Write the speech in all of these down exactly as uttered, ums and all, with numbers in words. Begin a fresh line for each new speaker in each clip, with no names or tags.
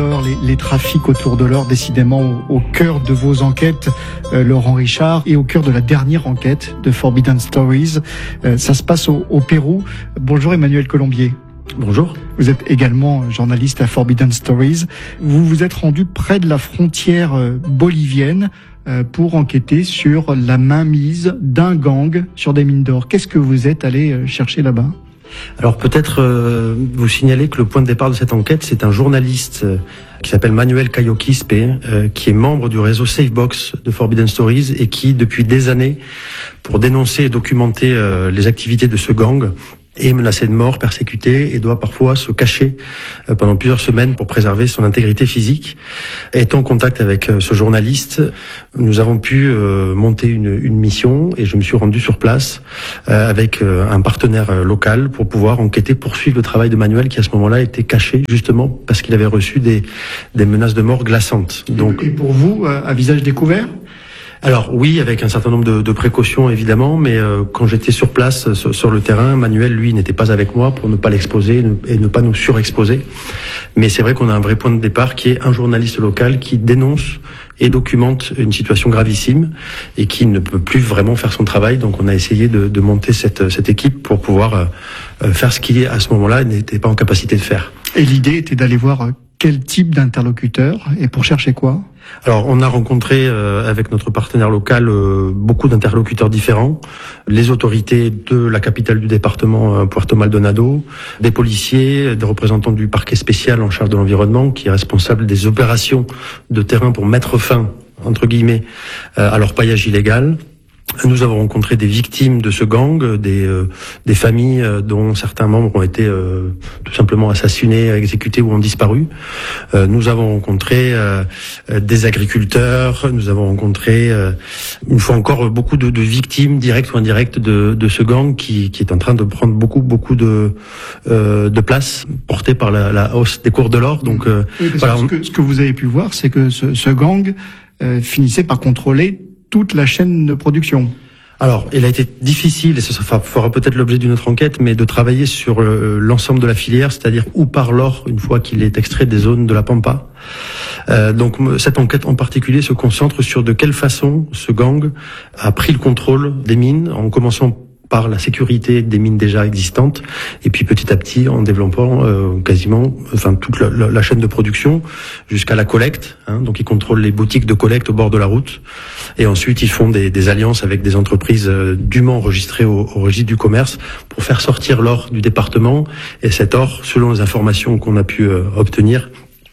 Les, les trafics autour de l'or, décidément au, au cœur de vos enquêtes, euh, Laurent Richard, et au cœur de la dernière enquête de Forbidden Stories. Euh, ça se passe au, au Pérou. Bonjour Emmanuel Colombier.
Bonjour.
Vous êtes également journaliste à Forbidden Stories. Vous vous êtes rendu près de la frontière euh, bolivienne euh, pour enquêter sur la mainmise d'un gang sur des mines d'or. Qu'est-ce que vous êtes allé euh, chercher là-bas ?
Alors peut-être euh, vous signaler que le point de départ de cette enquête, c'est un journaliste euh, qui s'appelle Manuel Cayo Quispe, euh, qui est membre du réseau Safebox de Forbidden Stories et qui, depuis des années, pour dénoncer et documenter euh, les activités de ce gang, est menacé de mort, persécuté et doit parfois se cacher euh, pendant plusieurs semaines pour préserver son intégrité physique. Étant en contact avec euh, ce journaliste, nous avons pu euh, monter une, une mission et je me suis rendu sur place euh, avec euh, un partenaire euh, local pour pouvoir enquêter, poursuivre le travail de Manuel qui à ce moment-là était caché justement parce qu'il avait reçu des, des menaces de mort glaçantes.
Donc, et pour vous, euh, à visage découvert ?
Alors oui, avec un certain nombre de, de précautions évidemment, mais euh, quand j'étais sur place, sur, sur le terrain, Manuel, lui, n'était pas avec moi pour ne pas l'exposer et ne pas nous surexposer. Mais c'est vrai qu'on a un vrai point de départ qui est un journaliste local qui dénonce et documente une situation gravissime et qui ne peut plus vraiment faire son travail. Donc on a essayé de, de monter cette, cette équipe pour pouvoir euh, faire ce qu'il, à ce moment-là, n'était pas en capacité de faire.
Et l'idée était d'aller voir quel type d'interlocuteur et pour chercher quoi ?
Alors, on a rencontré euh, avec notre partenaire local euh, beaucoup d'interlocuteurs différents, les autorités de la capitale du département, euh, Puerto Maldonado, des policiers, des représentants du parquet spécial en charge de l'environnement, qui est responsable des opérations de terrain pour mettre fin, entre guillemets, euh, à leur paillage illégal. Nous avons rencontré des victimes de ce gang, des euh, des familles euh, dont certains membres ont été euh, tout simplement assassinés, exécutés ou ont disparu. Euh, nous avons rencontré euh, des agriculteurs, nous avons rencontré euh, une fois encore beaucoup de, de victimes directes ou indirectes de de ce gang qui qui est en train de prendre beaucoup beaucoup de euh, de place portée par la, la hausse des cours de l'or. Donc euh,
oui,
voilà.
Ce que, ce que vous avez pu voir, c'est que ce, ce gang euh, finissait par contrôler toute la chaîne de production.
Alors, il a été difficile, et ça fera peut-être l'objet d'une autre enquête, mais de travailler sur euh, l'ensemble de la filière, c'est-à-dire où part l'or une fois qu'il est extrait des zones de la Pampa. Euh, donc cette enquête en particulier se concentre sur de quelle façon ce gang a pris le contrôle des mines, en commençant par la sécurité des mines déjà existantes, et puis petit à petit en développant euh, quasiment, enfin toute la, la, la chaîne de production jusqu'à la collecte. Hein, donc ils contrôlent les boutiques de collecte au bord de la route, et ensuite ils font des, des alliances avec des entreprises euh, dûment enregistrées au, au registre du commerce pour faire sortir l'or du département. Et cet or, selon les informations qu'on a pu euh, obtenir,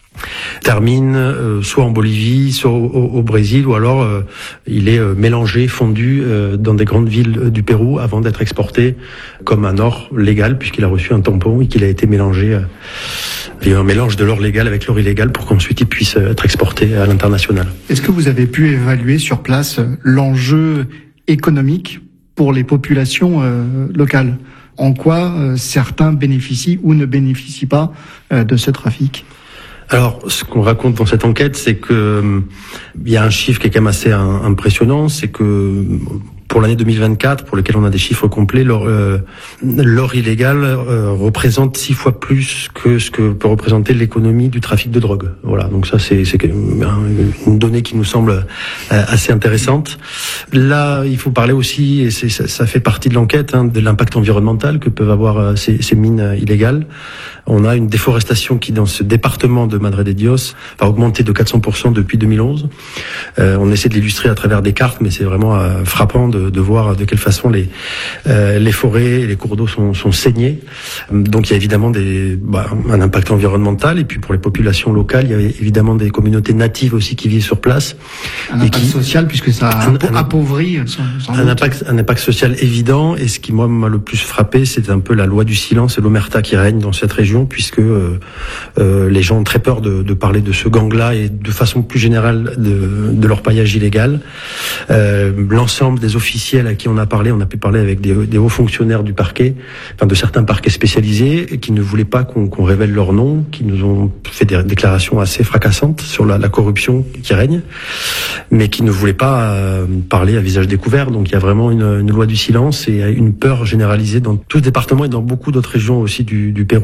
termine euh, soit en Bolivie, soit au, au, au Brésil, ou alors euh, il est euh, mélangé, fondu euh, dans des grandes villes euh, du Pérou avant d'être exporté comme un or légal, puisqu'il a reçu un tampon et qu'il a été mélangé. Euh, il y a un mélange de l'or légal avec l'or illégal pour qu'ensuite il puisse euh, être exporté à l'international.
Est-ce que vous avez pu évaluer sur place l'enjeu économique pour les populations euh, locales ? En quoi euh, certains bénéficient ou ne bénéficient pas euh, de ce trafic ?
Alors, ce qu'on raconte dans cette enquête, c'est que euh, il y a un chiffre qui est quand même assez un, impressionnant, c'est que pour l'année deux mille vingt-quatre, pour lequel on a des chiffres complets, l'or, euh, l'or illégal euh, représente six fois plus que ce que peut représenter l'économie du trafic de drogue. Voilà, donc ça c'est, c'est une donnée qui nous semble euh, assez intéressante. Là, il faut parler aussi, et c'est, ça, ça fait partie de l'enquête, hein, de l'impact environnemental que peuvent avoir euh, ces, ces mines illégales. On a une déforestation qui, dans ce département de Madre de Dios, a augmenté de quatre cents pour cent depuis deux mille onze. Euh, on essaie de l'illustrer à travers des cartes, mais c'est vraiment euh, frappant de, de voir de quelle façon les euh, les forêts et les cours d'eau sont, sont saignés. Donc il y a évidemment des, bah, un impact environnemental, et puis pour les populations locales, il y a évidemment des communautés natives aussi qui vivent sur place.
Un
et
impact
qui,
social, puisque ça
un, un,
appauvrit. Sans, sans
un, impact, un impact social évident, et ce qui moi m'a le plus frappé, c'est un peu la loi du silence et l'omerta qui règne dans cette région, puisque euh, euh, les gens ont très peur de, de parler de ce gang-là et de façon plus générale de, de leur paillage illégal. Euh, l'ensemble des officiels à qui on a parlé, on a pu parler avec des, des hauts fonctionnaires du parquet, enfin de certains parquets spécialisés, et qui ne voulaient pas qu'on, qu'on révèle leur nom, qui nous ont fait des déclarations assez fracassantes sur la, la corruption qui règne, mais qui ne voulaient pas euh, parler à visage découvert. Donc il y a vraiment une, une loi du silence et une peur généralisée dans tout le département et dans beaucoup d'autres régions aussi du, du Pérou,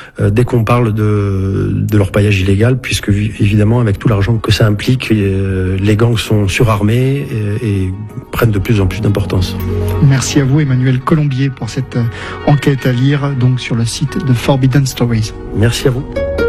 euh, dès qu'on parle de, de l'orpaillage illégal, puisque évidemment avec tout l'argent que ça implique, euh, les gangs sont surarmés et, et prennent de plus en plus d'importance.
Merci à vous Emmanuel Colombier pour cette enquête à lire donc sur le site de Forbidden Stories.
Merci à vous.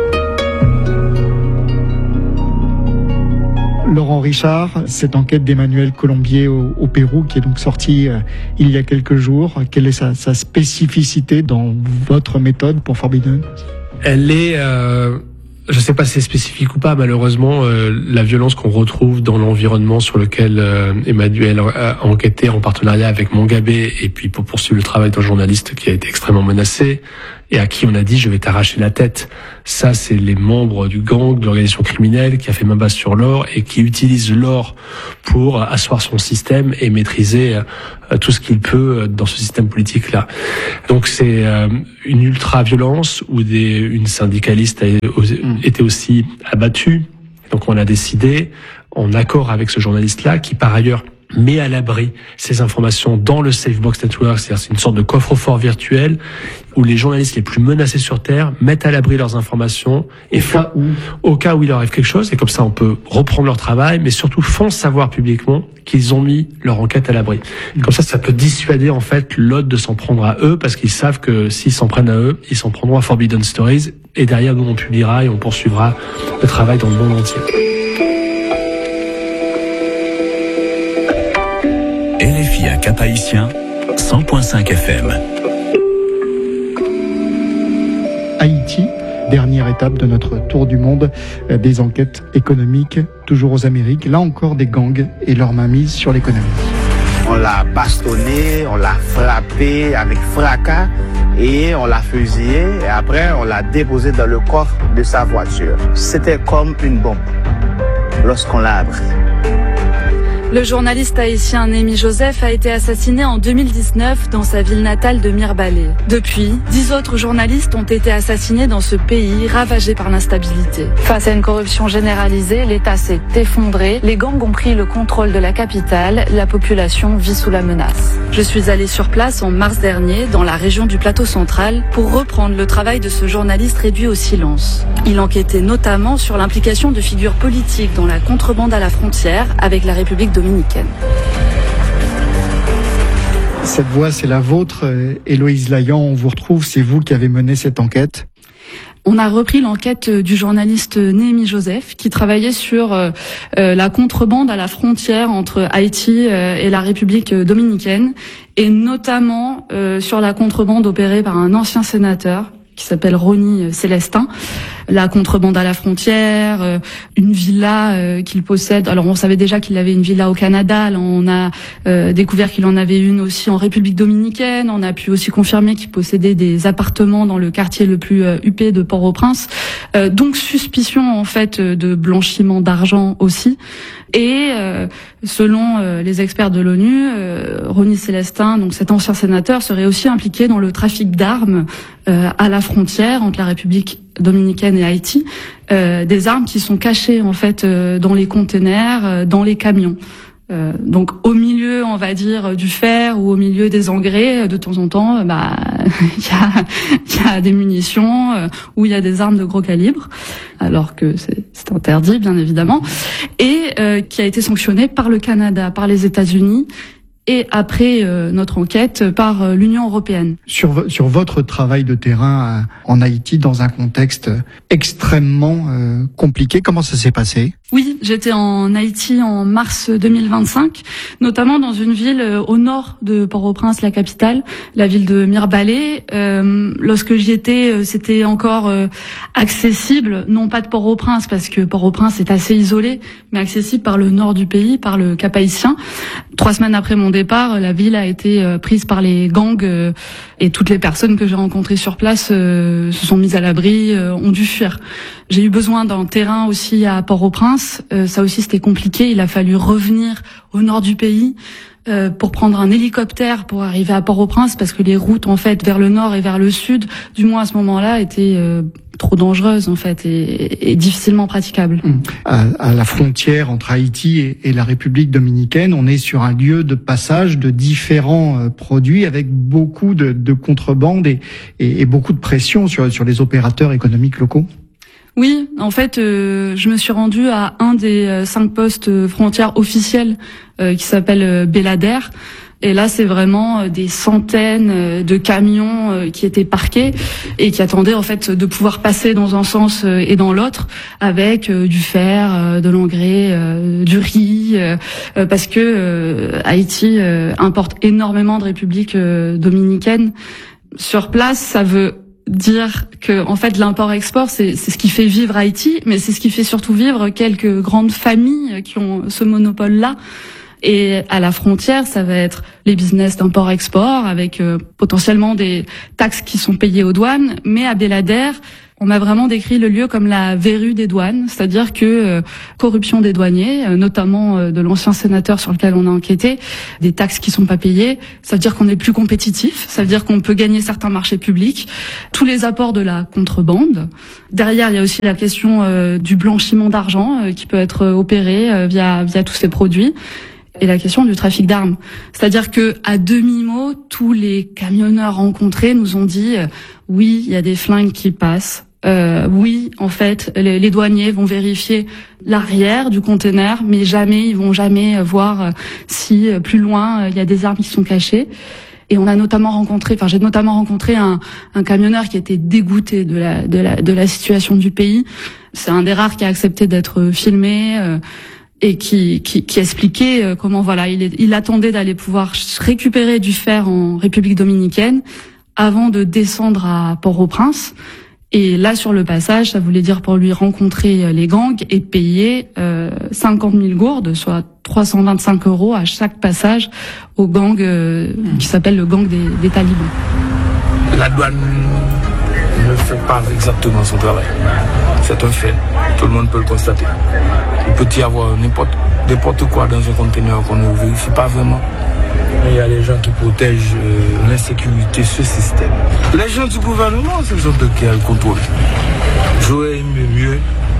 Laurent Richard, cette enquête d'Emmanuel Colombier au, au Pérou qui est donc sortie euh, il y a quelques jours, quelle est sa, sa spécificité dans votre méthode pour Forbidden?
Elle est, euh, je sais pas si c'est spécifique ou pas, malheureusement, euh, la violence qu'on retrouve dans l'environnement sur lequel euh, Emmanuel a enquêté en partenariat avec Mongabé et puis pour poursuivre le travail d'un journaliste qui a été extrêmement menacé et à qui on a dit je vais t'arracher la tête. Ça, c'est les membres du gang, de l'organisation criminelle qui a fait main basse sur l'or et qui utilise l'or pour asseoir son système et maîtriser euh, tout ce qu'il peut dans ce système politique-là. Donc c'est euh, une ultra-violence où des, une syndicaliste a été aussi abattue. Donc on a décidé, en accord avec ce journaliste-là, qui par ailleurs met à l'abri ces informations dans le Safe Box Network, c'est-à-dire c'est une sorte de coffre-fort virtuel où les journalistes les plus menacés sur Terre mettent à l'abri leurs informations et font,
où
au cas où il leur arrive quelque chose, et comme ça on peut reprendre leur travail, mais surtout font savoir publiquement qu'ils ont mis leur enquête à l'abri. Comme ça, ça peut dissuader en fait l'autre de s'en prendre à eux, parce qu'ils savent que s'ils s'en prennent à eux, ils s'en prendront à Forbidden Stories, et derrière nous on publiera et on poursuivra le travail dans le monde entier.
L F I à Cap-Haïtien, cent point cinq F M.
Haïti, dernière étape de notre tour du monde euh, des enquêtes économiques, toujours aux Amériques, là encore des gangs et leur mainmise sur l'économie.
On l'a bastonné, on l'a frappé avec fracas et on l'a fusillé et après on l'a déposé dans le coffre de sa voiture. C'était comme une bombe lorsqu'on l'a appris.
Le journaliste haïtien Némi Joseph a été assassiné en deux mille dix-neuf dans sa ville natale de Mirebalais. Depuis, dix autres journalistes ont été assassinés dans ce pays ravagé par l'instabilité. Face à une corruption généralisée, l'État s'est effondré, les gangs ont pris le contrôle de la capitale, la population vit sous la menace. Je suis allée sur place en mars dernier, dans la région du Plateau central, pour reprendre le travail de ce journaliste réduit au silence. Il enquêtait notamment sur l'implication de figures politiques dans la contrebande à la frontière avec la République dominicaine.
Cette voix, c'est la vôtre, Héloïse Layan, on vous retrouve, c'est vous qui avez mené cette enquête.
On a repris l'enquête du journaliste Némi Joseph qui travaillait sur euh, la contrebande à la frontière entre Haïti euh, et la République dominicaine et notamment euh, sur la contrebande opérée par un ancien sénateur qui s'appelle Ronnie Célestin. La contrebande à la frontière, euh, une villa euh, qu'il possède. Alors on savait déjà qu'il avait une villa au Canada. Là, on a euh, découvert qu'il en avait une aussi en République dominicaine. On a pu aussi confirmer qu'il possédait des appartements dans le quartier le plus euh, huppé de Port-au-Prince. Euh, donc suspicion en fait de blanchiment d'argent aussi. Et euh, selon euh, les experts de l'ONU, euh, Ronnie Célestin, donc cet ancien sénateur, serait aussi impliqué dans le trafic d'armes euh, à la frontière entre la République dominicaine et Haïti, euh, des armes qui sont cachées en fait euh, dans les containers, euh, dans les camions. Euh, donc au milieu, on va dire, du fer ou au milieu des engrais, de temps en temps, bah il y a il y a des munitions euh, ou il y a des armes de gros calibre, alors que c'est c'est interdit bien évidemment, et euh, qui a été sanctionné par le Canada, par les États-Unis. Et après euh, notre enquête par euh, l'Union européenne.
Sur, sur votre travail de terrain euh, en Haïti, dans un contexte extrêmement euh, compliqué, comment ça s'est passé ?
Oui, j'étais en Haïti en mars deux mille vingt-cinq, notamment dans une ville euh, au nord de Port-au-Prince, la capitale, la ville de Mirebalais. Euh, lorsque j'y étais, euh, c'était encore euh, accessible, non pas de Port-au-Prince, parce que Port-au-Prince est assez isolé, mais accessible par le nord du pays, par le Cap-Haïtien. Trois semaines après mon départ, la ville a été euh, prise par les gangs euh, et toutes les personnes que j'ai rencontrées sur place euh, se sont mises à l'abri, euh, ont dû fuir. J'ai eu besoin d'un terrain aussi à Port-au-Prince. Euh, ça aussi, c'était compliqué. Il a fallu revenir au nord du pays, euh, pour prendre un hélicoptère pour arriver à Port-au-Prince, parce que les routes en fait vers le nord et vers le sud, du moins à ce moment-là, étaient euh, trop dangereuses en fait et, et difficilement praticables.
À, à la frontière entre Haïti et, et la République dominicaine, on est sur un lieu de passage de différents euh, produits avec beaucoup de, de contrebande et, et, et beaucoup de pression sur, sur les opérateurs économiques locaux.
Oui, en fait, euh, je me suis rendue à un des euh, cinq postes euh, frontières officiels euh, qui s'appelle euh, Belader. Et là, c'est vraiment euh, des centaines euh, de camions euh, qui étaient parqués et qui attendaient en fait de pouvoir passer dans un sens euh, et dans l'autre avec euh, du fer, euh, de l'engrais, euh, du riz, euh, euh, parce que euh, Haïti euh, importe énormément de République euh, dominicaine. Sur place, ça veut dire que en fait l'import-export c'est c'est ce qui fait vivre Haïti, mais c'est ce qui fait surtout vivre quelques grandes familles qui ont ce monopole-là. Et à la frontière, ça va être les business d'import-export avec euh, potentiellement des taxes qui sont payées aux douanes, mais à Belader, on a vraiment décrit le lieu comme la verrue des douanes, c'est-à-dire que euh, corruption des douaniers, euh, notamment euh, de l'ancien sénateur sur lequel on a enquêté, des taxes qui sont pas payées, ça veut dire qu'on est plus compétitif, ça veut dire qu'on peut gagner certains marchés publics, tous les apports de la contrebande. Derrière, il y a aussi la question euh, du blanchiment d'argent euh, qui peut être opéré euh, via via tous ces produits. Et la question du trafic d'armes. C'est-à-dire que, à demi-mot, tous les camionneurs rencontrés nous ont dit euh, oui, il y a des flingues qui passent. Euh, oui, en fait, les, les douaniers vont vérifier l'arrière du conteneur, mais jamais, ils vont jamais voir euh, si euh, plus loin il euh, y a des armes qui sont cachées. Et on a notamment rencontré, enfin j'ai notamment rencontré un, un camionneur qui était dégoûté de la, de la, de la situation du pays. C'est un des rares qui a accepté d'être filmé. Euh, et qui, qui, qui expliquait comment voilà il, est, il attendait d'aller pouvoir récupérer du fer en République dominicaine avant de descendre à Port-au-Prince. Et là, sur le passage, ça voulait dire pour lui rencontrer les gangs et payer euh, cinquante mille gourdes, soit trois cent vingt-cinq euros à chaque passage au gang euh, mmh. qui s'appelle le gang des, des talibans.
La douane ne fait pas exactement son travail. C'est un fait. Tout le monde peut le constater. Il peut y avoir n'importe, n'importe quoi dans un conteneur qu'on ne vérifie pas vraiment. Mais il y a les gens qui protègent euh, l'insécurité, ce système. Les gens du gouvernement, ce sont eux qui ont le contrôle. J'aurais aimé mieux.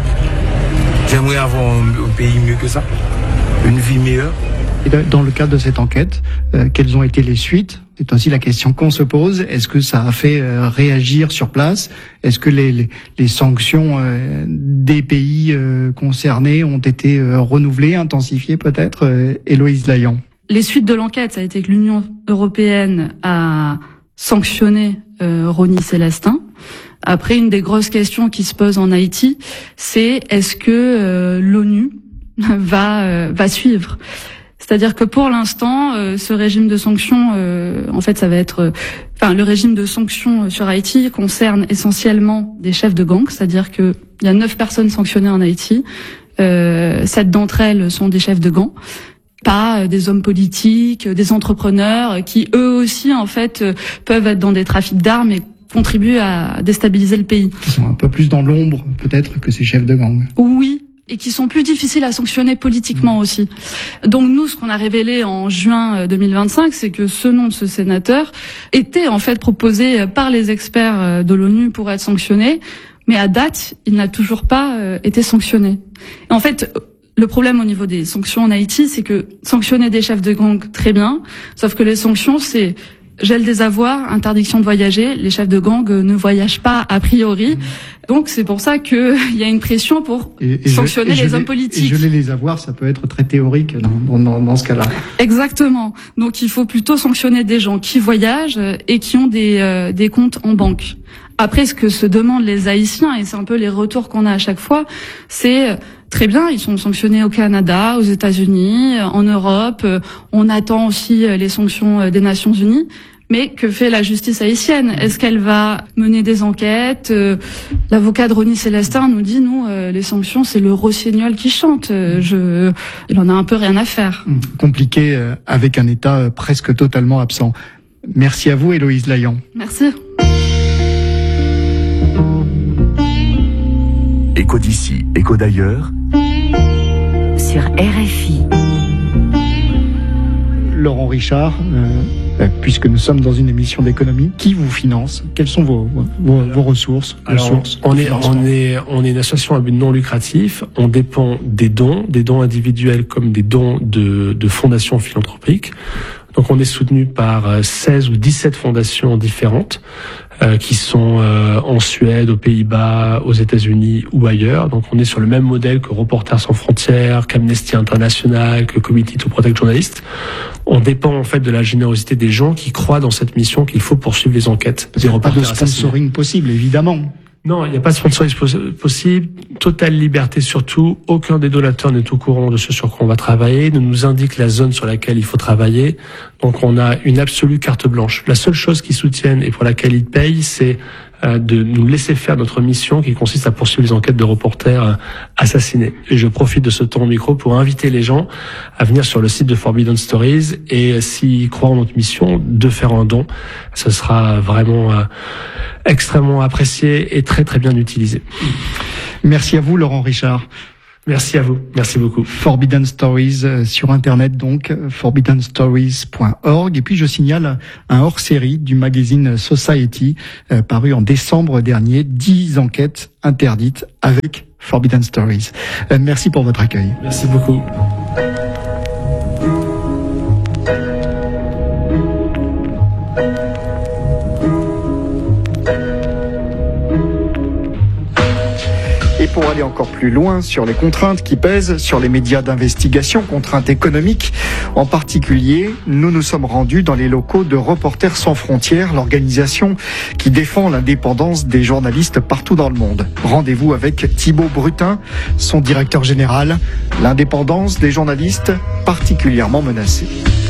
J'aimerais avoir un, un pays mieux que ça. Une vie meilleure.
Et dans le cadre de cette enquête, euh, quelles ont été les suites? C'est aussi la question qu'on se pose. Est-ce que ça a fait euh, réagir sur place? Est-ce que les, les, les sanctions euh, des pays euh, concernés ont été euh, renouvelées, intensifiées peut-être? euh, Héloïse Layan.
Les suites de l'enquête, ça a été que l'Union européenne a sanctionné euh, Ronnie Célestin. Après, une des grosses questions qui se posent en Haïti, c'est est-ce que euh, l'ONU va euh, va suivre? C'est-à-dire que pour l'instant, euh, ce régime de sanctions, euh, en fait, ça va être, euh, enfin, le régime de sanctions sur Haïti concerne essentiellement des chefs de gang, c'est-à-dire que il y a neuf personnes sanctionnées en Haïti, euh, sept d'entre elles sont des chefs de gang, pas euh, des hommes politiques, des entrepreneurs qui eux aussi, en fait, euh, peuvent être dans des trafics d'armes et contribuent à déstabiliser le pays.
Ils sont un peu plus dans l'ombre, peut-être, que ces chefs de gang.
Oui. Et qui sont plus difficiles à sanctionner politiquement aussi. Donc nous, ce qu'on a révélé en juin deux mille vingt-cinq, c'est que ce nom de ce sénateur était en fait proposé par les experts de l'ONU pour être sanctionné, mais à date, il n'a toujours pas été sanctionné. Et en fait, le problème au niveau des sanctions en Haïti, c'est que sanctionner des chefs de gang, très bien, sauf que les sanctions, c'est gel des avoirs, interdiction de voyager. Les chefs de gang ne voyagent pas a priori. Donc c'est pour ça que il y a une pression pour et, et sanctionner je, les hommes politiques.
Et geler les avoirs, ça peut être très théorique dans, dans, dans ce cas-là.
Exactement. Donc il faut plutôt sanctionner des gens qui voyagent et qui ont des, euh, des comptes en banque. Après, ce que se demandent les Haïtiens, et c'est un peu les retours qu'on a à chaque fois, c'est très bien, ils sont sanctionnés au Canada, aux États-Unis, en Europe. On attend aussi les sanctions des Nations Unies. Mais que fait la justice haïtienne? Est-ce qu'elle va mener des enquêtes? L'avocat de Ronnie Célestin nous dit, nous, les sanctions, c'est le rossignol qui chante. Je, il en a un peu rien à faire.
Compliqué avec un État presque totalement absent. Merci à vous, Héloïse Layan.
Merci.
Écho d'ici, écho d'ailleurs.
Sur R F I.
Laurent Richard, euh, puisque nous sommes dans une émission d'économie, qui vous finance? Quelles sont vos, vos, vos ressources?
Alors,
ressources
on, est, on, est, on est une association à but non lucratif. On dépend des dons, des dons individuels comme des dons de, de fondations philanthropiques. Donc on est soutenu par seize ou dix-sept fondations différentes euh, qui sont euh, en Suède, aux Pays-Bas, aux États-Unis ou ailleurs. Donc on est sur le même modèle que Reporters sans frontières, qu'Amnesty International, que Committee to Protect Journalists. On dépend en fait de la générosité des gens qui croient dans cette mission qu'il faut poursuivre les enquêtes.
Il n'y a pas de sponsoring possible, évidemment.
Non, il n'y a pas de sponsoring possible. Totale liberté surtout. Aucun des donateurs n'est au courant de ce sur quoi on va travailler. Ne nous indique la zone sur laquelle il faut travailler. Donc on a une absolue carte blanche. La seule chose qu'ils soutiennent et pour laquelle ils payent, c'est euh, de nous laisser faire notre mission qui consiste à poursuivre les enquêtes de reporters euh, assassinés. Et je profite de ce temps au micro pour inviter les gens à venir sur le site de Forbidden Stories et euh, s'ils croient en notre mission, de faire un don. Ce sera vraiment euh, extrêmement apprécié et très très bien utilisé.
Merci à vous, Laurent Richard.
Merci à vous. Merci beaucoup.
Forbidden Stories euh, sur Internet, donc, forbidden stories point org. Et puis, je signale un hors-série du magazine Society, euh, paru en décembre dernier, dix enquêtes interdites avec Forbidden Stories. Euh, merci pour votre accueil.
Merci beaucoup.
Et pour aller encore plus loin sur les contraintes qui pèsent sur les médias d'investigation, contraintes économiques en particulier, nous nous sommes rendus dans les locaux de Reporters sans frontières, l'organisation qui défend l'indépendance des journalistes partout dans le monde. Rendez-vous avec Thibaut Brutin, son directeur général, l'indépendance des journalistes particulièrement menacée.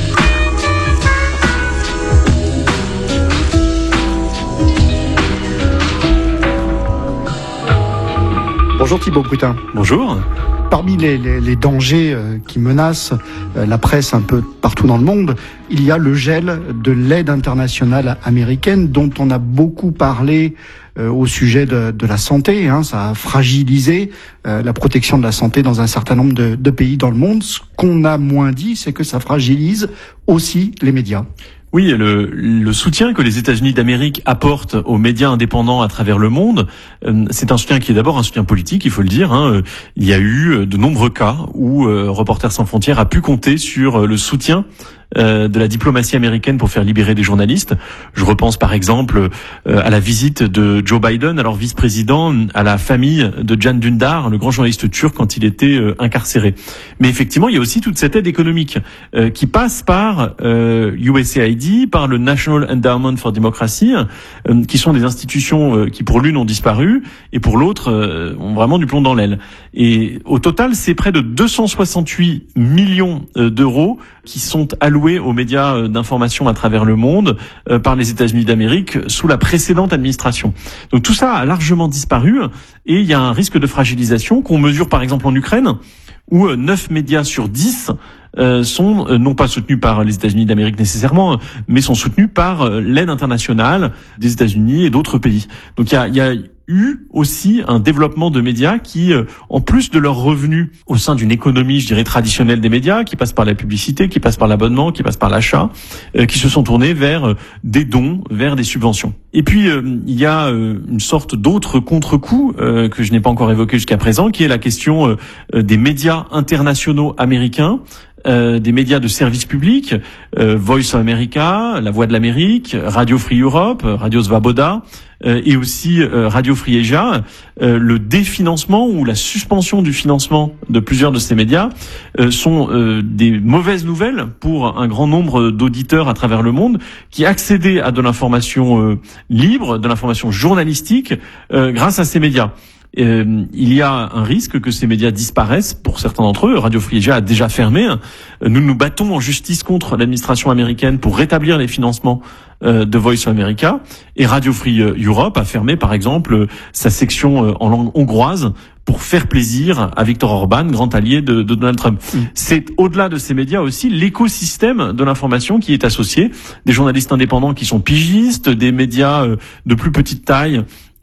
Bonjour Thibaut Brutin.
Bonjour.
Parmi les, les, les dangers euh, qui menacent euh, la presse un peu partout dans le monde, il y a le gel de l'aide internationale américaine dont on a beaucoup parlé euh, au sujet de, de la santé. Hein, ça a fragilisé euh, la protection de la santé dans un certain nombre de, de pays dans le monde. Ce qu'on a moins dit, c'est que ça fragilise aussi les médias.
Oui, le, le soutien que les États-Unis d'Amérique apportent aux médias indépendants à travers le monde, euh, c'est un soutien qui est d'abord un soutien politique, il faut le dire. Hein. Il y a eu de nombreux cas où euh, Reporters sans frontières a pu compter sur le soutien euh, de la diplomatie américaine pour faire libérer des journalistes. Je repense par exemple euh, à la visite de Joe Biden, alors vice-président, à la famille de Can Dündar, le grand journaliste turc quand il était euh, incarcéré. Mais effectivement, il y a aussi toute cette aide économique euh, qui passe par euh, U S A I D, par le National Endowment for Democracy, euh, qui sont des institutions euh, qui pour l'une ont disparu et pour l'autre euh, ont vraiment du plomb dans l'aile. Et au total, c'est près de deux cent soixante-huit millions euh, d'euros qui sont alloués aux médias euh, d'information à travers le monde euh, par les États-Unis d'Amérique sous la précédente administration. Donc tout ça a largement disparu et il y a un risque de fragilisation qu'on mesure par exemple en Ukraine, où neuf médias sur dix euh, sont euh, non pas soutenus par les États-Unis d'Amérique nécessairement, mais sont soutenus par euh, l'aide internationale des États-Unis et d'autres pays. Donc il y a, il y a eu aussi un développement de médias qui, euh, en plus de leurs revenus au sein d'une économie, je dirais, traditionnelle des médias, qui passe par la publicité, qui passe par l'abonnement, qui passe par l'achat, euh, qui se sont tournés vers euh, des dons, vers des subventions. Et puis, euh, il y a euh, une sorte d'autre contre-coup euh, que je n'ai pas encore évoqué jusqu'à présent, qui est la question euh, des médias internationaux américains, Euh, des médias de service public, euh, Voice of America, La Voix de l'Amérique, Radio Free Europe, Radio Svoboda, euh, et aussi euh, Radio Free Asia. Euh, le définancement ou la suspension du financement de plusieurs de ces médias euh, sont euh, des mauvaises nouvelles pour un grand nombre d'auditeurs à travers le monde qui accédaient à de l'information euh, libre, de l'information journalistique euh, grâce à ces médias. Euh, il y a un risque que ces médias disparaissent pour certains d'entre eux. Radio Free Asia a déjà fermé. Nous nous battons en justice contre l'administration américaine pour rétablir les financements euh, de Voice of America. Et Radio Free Europe a fermé, par exemple, sa section en langue hongroise pour faire plaisir à Viktor Orban, grand allié de, de Donald Trump. Mmh. C'est au-delà de ces médias aussi l'écosystème de l'information qui est associé. Des journalistes indépendants qui sont pigistes, des médias de plus petite taille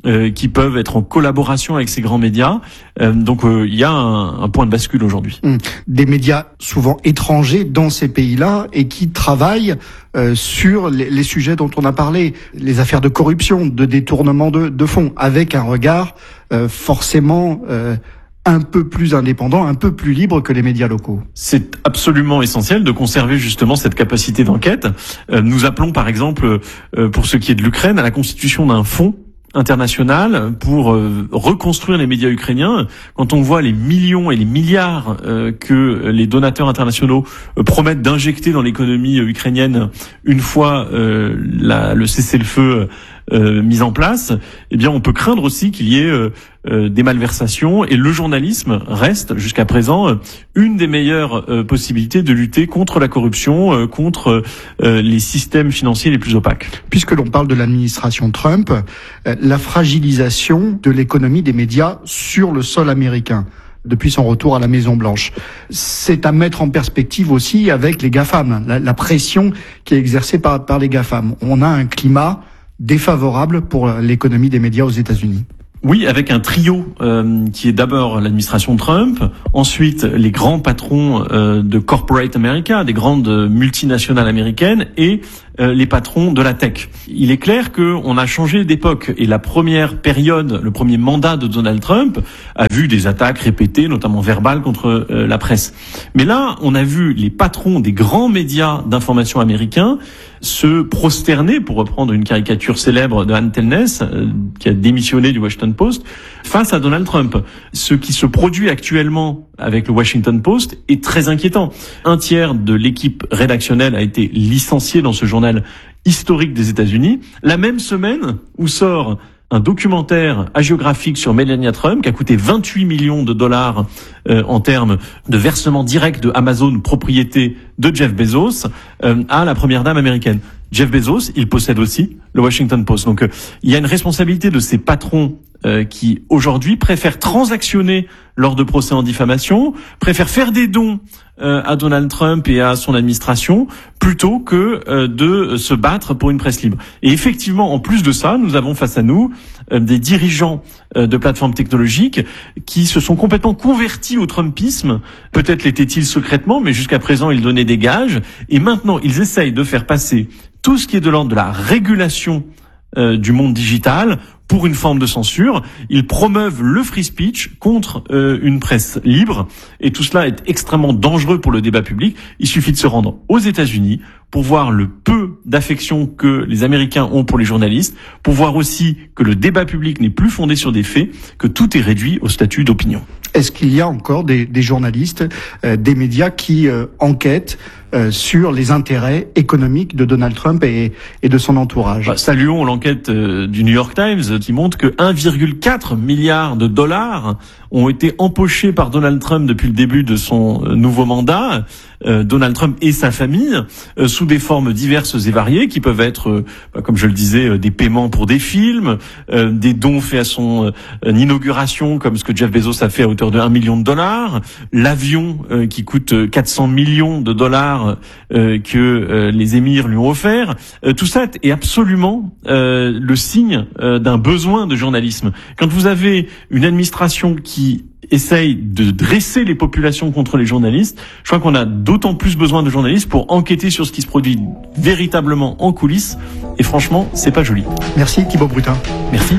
euh, qui peuvent être en collaboration avec ces grands médias. Euh, donc euh, il y a un, un point de bascule aujourd'hui.
Mmh. Des médias souvent étrangers dans ces pays-là et qui travaillent euh, sur les, les sujets dont on a parlé, les affaires de corruption, de détournement de, de fonds, avec un regard euh, forcément euh, un peu plus indépendant, un peu plus libre que les médias locaux.
C'est absolument essentiel de conserver justement cette capacité d'enquête. Euh, nous appelons par exemple, euh, pour ce qui est de l'Ukraine, à la constitution d'un fonds international pour euh, reconstruire les médias ukrainiens. Quand on voit les millions et les milliards euh, que les donateurs internationaux euh, promettent d'injecter dans l'économie euh, ukrainienne une fois euh, la, le cessez-le-feu euh, mis en place, eh bien on peut craindre aussi qu'il y ait euh, euh, des malversations, et le journalisme reste jusqu'à présent euh, une des meilleures euh, possibilités de lutter contre la corruption, euh, contre euh, les systèmes financiers les plus opaques.
Puisque l'on parle de l'administration Trump, euh, la fragilisation de l'économie des médias sur le sol américain depuis son retour à la Maison-Blanche. C'est à mettre en perspective aussi avec les GAFAM, la, la pression qui est exercée par, par les GAFAM. On a un climat défavorable pour l'économie des médias aux États-Unis.
Oui, avec un trio euh, qui est d'abord l'administration Trump, ensuite les grands patrons euh, de corporate America, des grandes multinationales américaines, et euh, les patrons de la tech. Il est clair qu'on a changé d'époque, et la première période, le premier mandat de Donald Trump a vu des attaques répétées, notamment verbales, contre euh, la presse. Mais là, on a vu les patrons des grands médias d'information américains se prosterner, pour reprendre une caricature célèbre de Ann Telnes, euh, qui a démissionné du Washington Post, face à Donald Trump. Ce qui se produit actuellement avec le Washington Post est très inquiétant. Un tiers de l'équipe rédactionnelle a été licencié dans ce journal historique des États-Unis. La même semaine où sort un documentaire hagiographique sur Melania Trump qui a coûté vingt-huit millions de dollars euh, en termes de versement direct de Amazon, propriété de Jeff Bezos, euh, à la première dame américaine. Jeff Bezos, il possède aussi le Washington Post. Donc euh, il y a une responsabilité de ces patrons euh, qui aujourd'hui préfèrent transactionner lors de procès en diffamation, préfèrent faire des dons euh, à Donald Trump et à son administration plutôt que euh, de se battre pour une presse libre. Et effectivement, en plus de ça, nous avons face à nous euh, des dirigeants euh, de plateformes technologiques qui se sont complètement convertis au Trumpisme. Peut-être l'étaient-ils secrètement, mais jusqu'à présent, ils donnaient des gages. Et maintenant, ils essayent de faire passer tout ce qui est de l'ordre de la régulation euh, du monde digital pour une forme de censure. Ils promeuvent le free speech contre euh, une presse libre, et tout cela est extrêmement dangereux pour le débat public. Il suffit de se rendre aux États-Unis pour voir le peu d'affection que les Américains ont pour les journalistes, pour voir aussi que le débat public n'est plus fondé sur des faits, que tout est réduit au statut d'opinion.
Est-ce qu'il y a encore des, des journalistes, euh, des médias qui euh, enquêtent euh, sur les intérêts économiques de Donald Trump et, et de son entourage?
Bah, saluons l'enquête euh, du New York Times qui montre que un virgule quatre milliard de dollars ont été empochés par Donald Trump depuis le début de son euh, nouveau mandat. Euh, Donald Trump et sa famille, euh, sous des formes diverses et variées, qui peuvent être, euh, bah, comme je le disais, euh, des paiements pour des films, euh, des dons faits à son euh, inauguration, comme ce que Jeff Bezos a fait à hauteur de un million de dollars, l'avion euh, qui coûte quatre cents millions de dollars euh, que euh, les émirs lui ont offert. Euh, tout ça est absolument euh, le signe euh, d'un besoin de journalisme. Quand vous avez une administration qui essaye de dresser les populations contre les journalistes, je crois qu'on a d'autant plus besoin de journalistes pour enquêter sur ce qui se produit véritablement en coulisses. Et franchement, c'est pas joli.
Merci Thibaut Brutin.
Merci.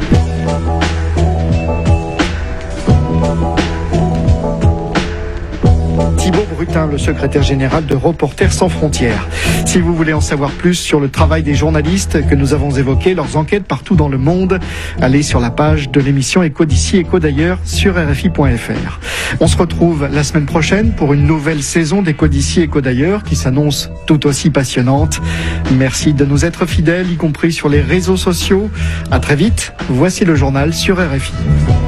Thibaut Brutin, le secrétaire général de Reporters sans frontières. Si vous voulez en savoir plus sur le travail des journalistes que nous avons évoqués, leurs enquêtes partout dans le monde, allez sur la page de l'émission Écho d'ici, Écho d'ailleurs sur R F I point F R. On se retrouve la semaine prochaine pour une nouvelle saison d'Écho d'ici, Écho d'ailleurs qui s'annonce tout aussi passionnante. Merci de nous être fidèles, y compris sur les réseaux sociaux. À très vite. Voici le journal sur R F I.